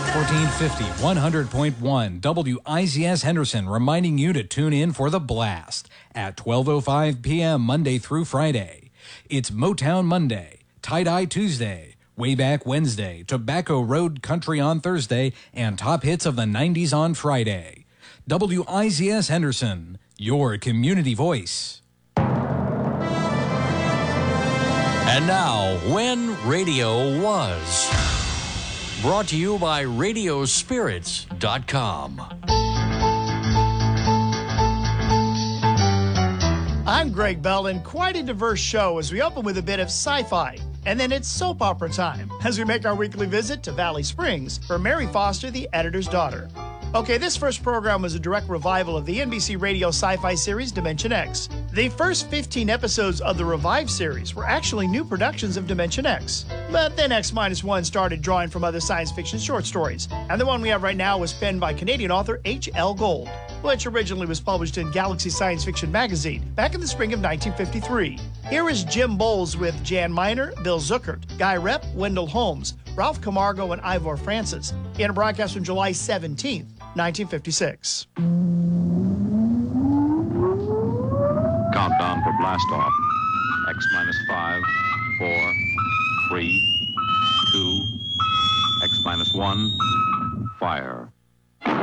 1450, 100.1 WIZS Henderson, reminding you to tune in for The Blast at 12:05 p.m. Monday through Friday. It's Motown Monday, Tie-Dye Tuesday, Way Back Wednesday, Tobacco Road Country on Thursday, and Top Hits of the 90s on Friday. WIZS Henderson, your community voice. And now, When Radio Was. Brought to you by Radiospirits.com. I'm Greg Bell, and quite a diverse show as we open with a bit of sci-fi. And then it's soap opera time as we make our weekly visit to Valley Springs for Mary Foster, the editor's daughter. Okay, this first program was a direct revival of the NBC radio sci-fi series Dimension X. The first 15 episodes of the Revive series were actually new productions of Dimension X. But then X-1 started drawing from other science fiction short stories, and the one we have right now was penned by Canadian author H.L. Gold, which originally was published in Galaxy Science Fiction magazine back in the spring of 1953. Here is Jim Bowles with Jan Miner, Bill Zuckert, Guy Rep, Wendell Holmes, Ralph Camargo, and Ivor Francis in a broadcast from July 17th, 1956. Countdown for blast off. X-5, 4, 3, 2, X-1, fire.